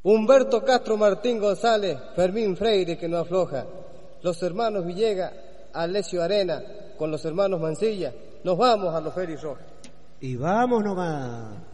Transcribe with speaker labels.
Speaker 1: Humberto Castro Martín González, Fermín Freire que no afloja, los hermanos Villegas, Alessio Arena, con los hermanos Mancilla, nos vamos a los Ferry Rojas.
Speaker 2: Y vamos nomás.